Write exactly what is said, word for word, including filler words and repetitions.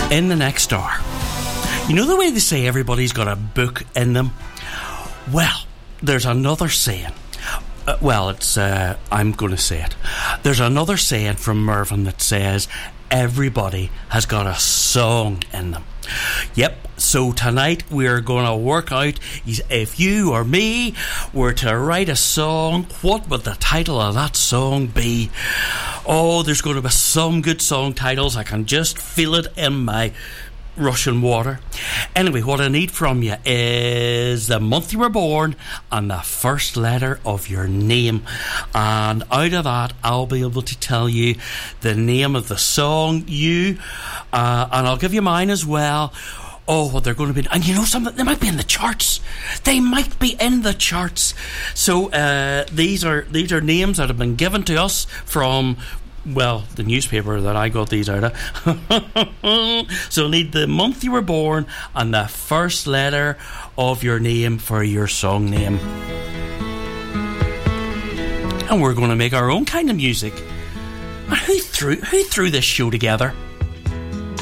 in the next hour. You know the way they say everybody's got a book in them? Well, there's another saying. Uh, well, it's, uh, I'm going to say it. There's another saying from Mervyn that says everybody has got a song in them. Yep, so tonight we're going to work out if you or me were to write a song, what would the title of that song be? Oh, there's going to be some good song titles. I can just feel it in my Russian water. Anyway, what I need from you is the month you were born and the first letter of your name, and out of that I'll be able to tell you the name of the song. You uh, and I'll give you mine as well. Oh, what they're going to be, and you know something, they might be in the charts. They might be in the charts. So uh, these are these are names that have been given to us from, well, the newspaper that I got these out of. So need the month you were born and the first letter of your name for your song name. And we're going to make our own kind of music. Who threw who threw this show together?